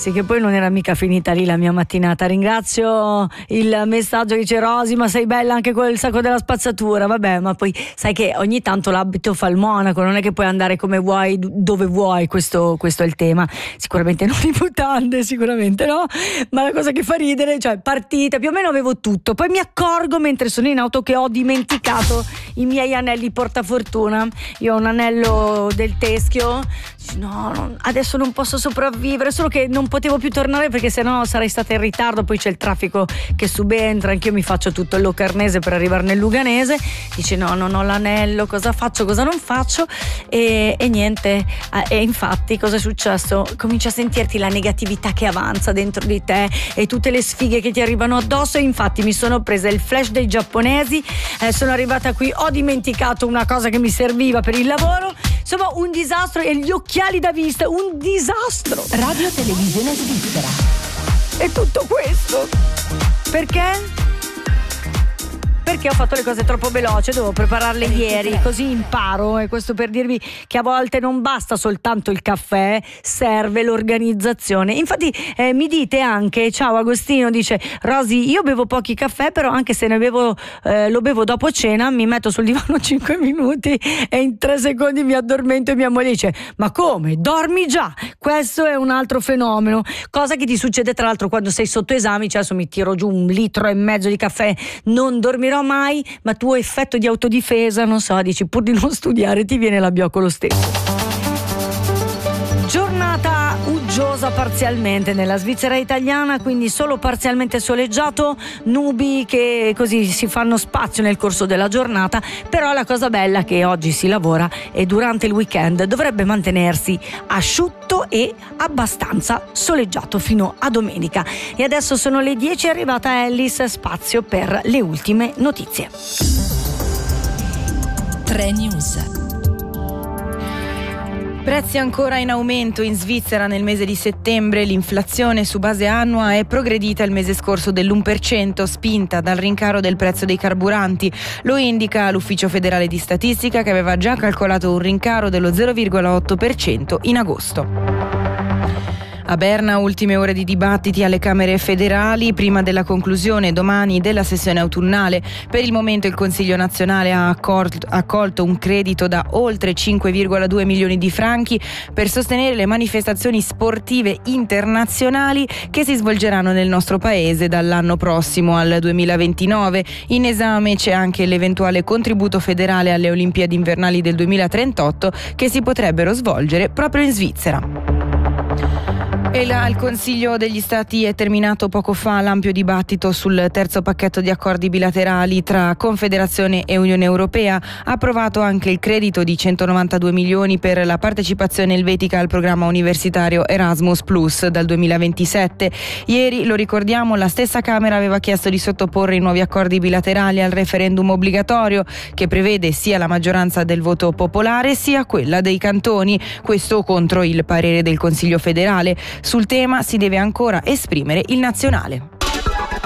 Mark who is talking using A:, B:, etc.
A: Sì, che poi non era mica finita lì la mia mattinata. Ringrazio il messaggio che dice: Rosy, ma sei bella anche con il sacco della spazzatura. Vabbè, ma poi sai che ogni tanto l'abito fa il monaco, non è che puoi andare come vuoi, dove vuoi, questo è il tema. Sicuramente non in mutande, sicuramente no, ma la cosa che fa ridere, cioè partita, più o meno avevo tutto, poi mi accorgo mentre sono in auto che ho dimenticato i miei anelli portafortuna. Io ho un anello del teschio, no, adesso non posso sopravvivere, solo che non potevo più tornare perché sennò sarei stata in ritardo, poi c'è il traffico che subentra, anch'io mi faccio tutto il Locarnese per arrivare nel Luganese. Dice no, non ho l'anello, cosa faccio, cosa non faccio, e niente, e infatti cosa è successo? Cominci a sentirti la negatività che avanza dentro di te e tutte le sfighe che ti arrivano addosso, e infatti mi sono presa il flash dei giapponesi, sono arrivata qui, ho dimenticato una cosa che mi serviva per il lavoro, insomma un disastro, e gli occhiali da vista, un disastro.
B: Radio Televisione Svizzera.
A: E tutto questo perché? Perché ho fatto le cose troppo veloce, dovevo prepararle ieri, così imparo. E questo per dirvi che a volte non basta soltanto il caffè, serve l'organizzazione. Infatti mi dite anche, ciao Agostino, dice: Rosy, io bevo pochi caffè, però anche se ne bevo, lo bevo dopo cena, mi metto sul divano 5 minuti e in 3 secondi mi addormento, e mia moglie dice: ma come? Dormi già? Questo è un altro fenomeno, cosa che ti succede tra l'altro quando sei sotto esami. Cioè adesso mi tiro giù 1,5 litri di caffè, non dormirò mai, ma tuo effetto di autodifesa, non so, dici pur di non studiare ti viene l'abbiocco lo stesso. Giornata uggiosa parzialmente nella Svizzera italiana, quindi solo parzialmente soleggiato, nubi che così si fanno spazio nel corso della giornata, però la cosa bella è che oggi si lavora e durante il weekend dovrebbe mantenersi asciutto e abbastanza soleggiato fino a domenica. E adesso sono le 10, è arrivata Ellis, spazio per le ultime notizie.
B: 3 News.
C: Prezzi ancora in aumento in Svizzera nel mese di settembre. L'inflazione su base annua è progredita il mese scorso dell'1%, spinta dal rincaro del prezzo dei carburanti. Lo indica l'Ufficio federale di statistica, che aveva già calcolato un rincaro dello 0,8% in agosto. A Berna ultime ore di dibattiti alle Camere federali prima della conclusione domani della sessione autunnale. Per il momento il Consiglio nazionale ha accolto un credito da oltre 5,2 milioni di franchi per sostenere le manifestazioni sportive internazionali che si svolgeranno nel nostro paese dall'anno prossimo al 2029. In esame c'è anche l'eventuale contributo federale alle Olimpiadi invernali del 2038 che si potrebbero svolgere proprio in Svizzera. E al Consiglio degli Stati è terminato poco fa l'ampio dibattito sul terzo pacchetto di accordi bilaterali tra Confederazione e Unione Europea. Ha approvato anche il credito di 192 milioni per la partecipazione elvetica al programma universitario Erasmus Plus dal 2027. Ieri, lo ricordiamo, la stessa Camera aveva chiesto di sottoporre i nuovi accordi bilaterali al referendum obbligatorio, che prevede sia la maggioranza del voto popolare sia quella dei cantoni, questo contro il parere del Consiglio federale. Sul tema si deve ancora esprimere il nazionale.